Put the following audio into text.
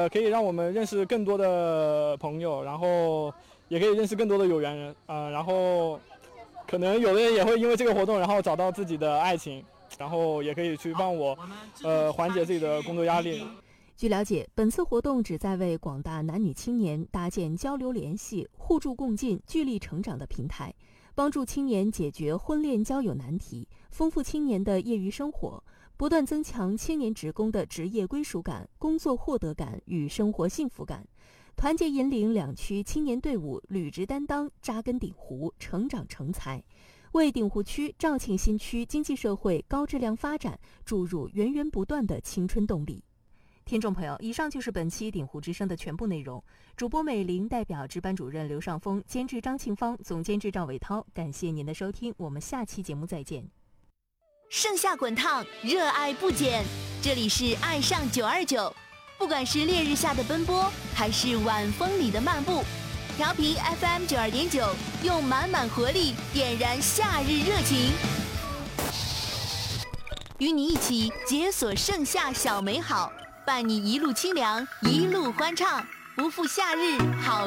可以让我们认识更多的朋友，然后也可以认识更多的有缘人然后可能有的人也会因为这个活动然后找到自己的爱情，然后也可以去帮我缓解自己的工作压力。 据了解，本次活动旨在为广大男女青年搭建交流联系、互助共进、聚力成长的平台，帮助青年解决婚恋交友难题，丰富青年的业余生活，不断增强青年职工的职业归属感、工作获得感与生活幸福感，团结引领两区青年队伍履职担当、扎根鼎湖、成长成才，为鼎湖区肇庆新区经济社会高质量发展注入源源不断的青春动力。听众朋友，以上就是本期鼎湖之声的全部内容。主播美玲代表值班主任刘尚峰，监制张庆芳，总监制赵伟涛，感谢您的收听，我们下期节目再见。 盛夏滚烫，热爱不减，这里是爱上929，不管是烈日下的奔波，还是晚风里的漫步，调频 FM 92.9，用满满活力点燃夏日热情，与你一起解锁盛夏小美好，伴你一路清凉，一路欢畅，不负夏日好